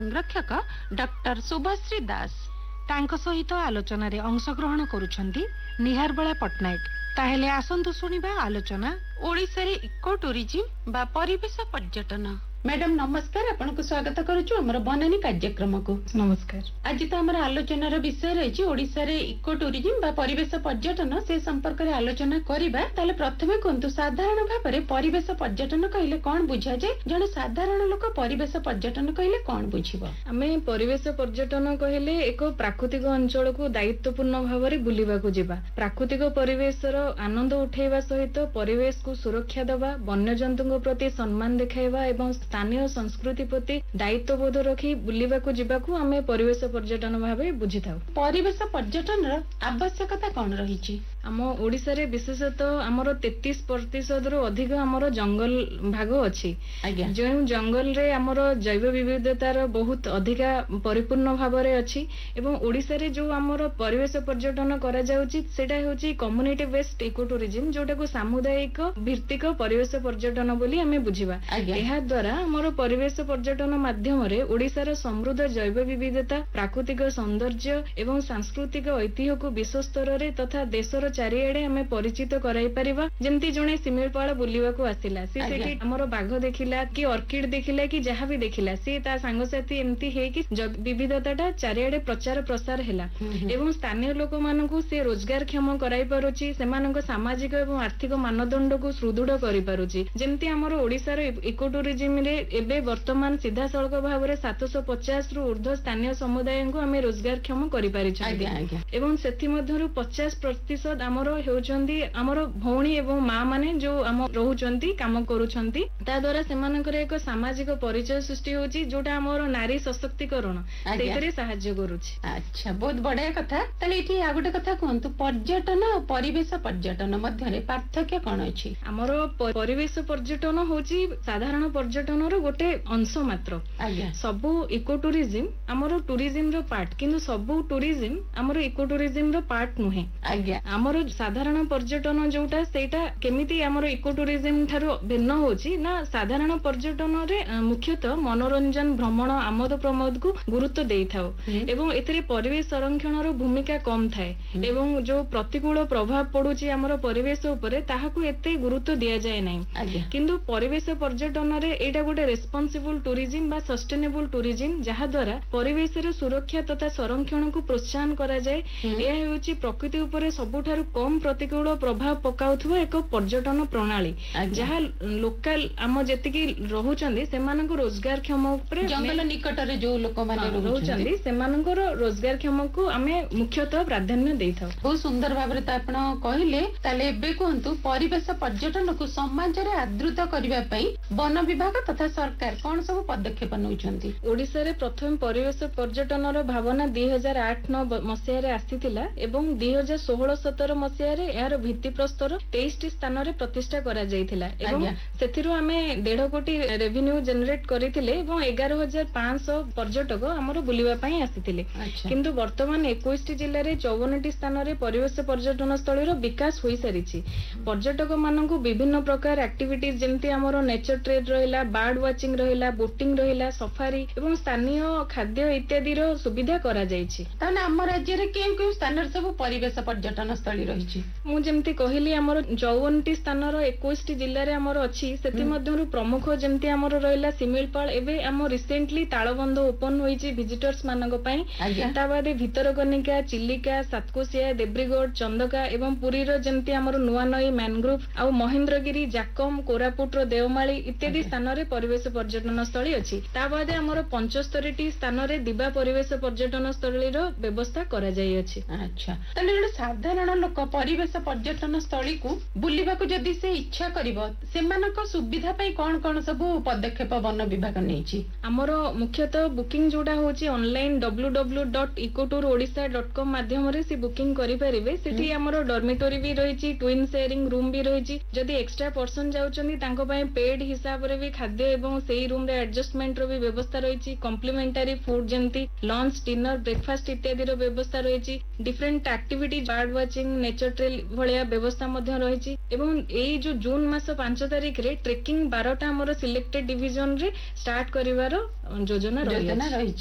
संरक्षक डॉक्टर शुभश्री दास तांको सहित आलोचना रे अंशग्रहण करुछंती निहारबला पटनायक। ताहेले आसंतु सुनिबा आलोचना ओडिसा रे इको टूरिज्म बा परिवेश पर्यटन। मैडम नमस्कार, आपनको स्वागत करूछु हमर बनानी कार्यक्रम को। नमस्कार। आज तो हमर आलोचनार विषय रही ओडिसा रे इको टूरिज्म बा परिवेश पर्यटन से संपर्क रे आलोचना करिबा। ताले प्रथमे कोंतु साधारण भाबरे परिवेश पर्यटन कहिले कोन बुझा जाय, जने साधारण लोक परिवेश पर्यटन कहिले कोन बुझिबो? आमे परिवेश पर्यटन कहिले एक प्राकृतिक अंचल को दायित्वपूर्ण भाबरे बुलिबा को जिबा, प्राकृतिक परिवेश रो आनंद उठेबा सहित परिवेश को सुरक्षा देबा, वन्य जंतुଙ୍କ प्रति सम्मान देखाइबा एवं स्थानीय संस्कृति प्रति दायित्वबोध रखी बुलिबा को जिबा को आमे परिवेश पर्यटन भाबे बुझिथाउ। परिवेश पर्यटन रो आवश्यकता कोन रहिछि? आम ओडिसा रे विशेषतः हमर 33% रो अधिक हमर जंगल भाग अछि। जो जंगल रे हमर जैव विविधता रो बहुत अधिका परिपूर्ण भाबरे अछि एवं ओडिसा रे जो हमर परिवेश पर्यटन करा जाउछि सेटा होछि कम्युनिटी बेस्ड इको टूरिज्म, जोटा को सामुदायिक भित्तिक परिवेश पर्यटन बोली हमें बुझिबा। एहा द्वारा हमर परिवेश पर्यटन माध्यम रे ओडिसा रो समृद्ध जैव विविधता, प्राकृतिक सौंदर्य एवं सांस्कृतिक ऐतिह्य को विश्व स्तर रे तथा देशर चारिआडे हमें परिचित कराई परिबा। जेमति जणे सिमिलपाळ बुलिबा को आसिला, से सेठी हमर बाघ देखिला कि ऑर्किड देखिला कि जहा भी देखिला, से ता संगसाथी एमती हे कि विविधताटा चारिआडे प्रचार प्रसार हैला एवं स्थानीय लोक मानकु से रोजगार क्षम कराई पारुची, सेमानक सामाजिक एवं आर्थिक मानदंड को सुदृढ़ करि पारुची। जेमति हमर ओडिसा रो इको टूरिज्म रे एबे वर्तमान सीधा सड़क भाव में 750 रु ऊर्ध्व स्थानीय समुदाय को आम रोजगार क्षम कर 50% आमर होउचंदी आमर भौणी एवं माँ माने जो आम रहउचंती काम करूचंती, ता द्वारा सेमानकर एक सामाजिक परिचय सृष्टि होची, जोटा आमर नारी सशक्तिकरण सेतरे सहाय्य करूची। अच्छा, बहुत बढ़िया कथा। तले एठी आ गोटे कथा कहंतु, पर्यटन और परिवेश पर्यटन मध्य रे पार्थक्य कोन अछि? आमर परिवेश पर्यटन होची साधारण पर्यटन रो गोटे अंश मात्र। सबु इको टूरिज्म आमर टूरिज्म रो पार्ट, किंतु सबु टूरिज्म आमर इको टूरिज्म रो पार्ट नुहे। आमर साधारण पर्यटन जोटा सेटा केमिति आमर इको टूरिज्म थारो भिन्न होची ना, साधारण पर्यटन रे मुख्यतः मनोरंजन, भ्रमण, आमोद प्रमोद को गुरुत्व देई थाओ एवं एथिरे परिवेश संरक्षण रो भूमिका कम थाए एवं जो प्रतिकूल प्रभाव पडुची आमर परिवेश उपरे ताहाकू एते गुरुत्व दिया जाय नै। किंतु परिवेश पर्यटन रे एटा गोटे रेस्पोंसिबल टूरिज्म बा सस्टेनेबल टूरिज्म, जहा द्वारा परिवेश रे सुरक्षा तथा संरक्षण को प्रोत्साहन करा जाय। एहा हेउची प्रकृति उपरे सबुठारु कम प्रतिकूल प्रभाव पकाउथुवा एक पर्यटन प्रणाली, जहा लोकल आम जेतिकी रहउचंदी सेमानक रोजगार क्षम उपरे, जंगल निकट रे जो लोक माने रहउचंदी सेमानकर रोजगार क्षम को आमे मुख्यतः प्राधान्य देइथाउ। बहुत सुंदर भाबरे त आपण कहिले। ताले एबे कहंतु, परिवेश पर्यटन को समाज रे आदृत करिबा पई वन विभाग तथा सरकार कोन सब पदक्षेप नउचंती? ओडिसा रे प्रथम परिवेश पर्यटन रो भावना 2008-9 मसिया रे आसीतिला एवं 2016-17 मसिया रे यार भित्ति प्रस्तर 23 स्थान रे प्रतिष्ठा करा जायतिला एवं सेथिरो हमें 1.5 कोटी रेवेन्यू जनरेट करिथिले एवं 11,500 पर्यटक हमर बुलिबा पई आसीतिले। किंतु वर्तमान 21 जिल्ला रे 54 स्थान रे परिवेश पर्यटन स्थली रो विकास होई सारिछि। पर्यटक माननकु विभिन्न प्रकार एक्टिविटीज जेमति हमर नेचर ट्रेड रहिला, बर्ड वाचिंग रहिला, बोटिंग रहिला, सफारी एवं स्थानीय खाद्य इत्यादि रो सुविधा करा जायछि। ताने हमर राज्य रे केन स्थान रे सब परिवेश पर्यटन स्थली रहिछि? मु जेमति कहिली हमर 54 स्थान रो 21 जिल्ला रे हमर अछि, सेति मध्यरु प्रमुख जेमति हमर रहिला सिमिलपाळ। एबे हम रिसेंटली ताळबंध ओपन होईछि विजिटर्स मानक पई। ता बादे भितरकनिका, चिलिका, सातकोशिया, देब्रीगढ़, चंदका एवं पुरी रो जेमति हमर नुआनई, मैनग्रोव आ महेंद्रगिरी, जाकम, कोरापुट रो देवमाली इत्यादि स्थान रे परिवेश पर्यटन स्थली अछि। ता बादे हमर 75 स्थान रे दिबा परिवेश पर्यटन स्थली रो व्यवस्था करा जाय अछि। अच्छा, तले जे साधारण लोक परिवेश पर्यटन स्थली को बुलिबा को जदी से इच्छा करिवो, सेमानक सुविधा पई कोन कोन सब पदक्षेप वन विभाग नेछि? हमर मुख्यतः बुकिंग जोडा होची ऑनलाइन www.ecotour.odisha.com माध्यम रे से बुकिंग करि परिबे। सेठी हमर डॉर्मिटरी भी रहिछि, ट्विन शेयरिंग रूम भी रहिछि। जदी एक्स्ट्रा पर्सन जाउचंदी तांको पई पेड हिसाब रे भी खाद्य ଖାଦ୍ୟ ଏବଂ ସେଇ ରୁମ ରେ ଆଡଜଷ୍ଟमेंट ର ବି ବ୍ୟବସ୍ଥା ରହିଛି। କମ୍ପ୍ଲିमेंटारी फूड जेमती लंच डिनर ब्रेकफास्ट इत्यादि रो व्यवस्था रही। Different activity bird watching nature trail भलिया व्यवस्था मध्य रही। एवं एई जो जून मास 5 तारिख रे ट्रेकिंग 12टा हमर सिलेक्टेड डिवीजन रे स्टार्ट करिवार योजना रही।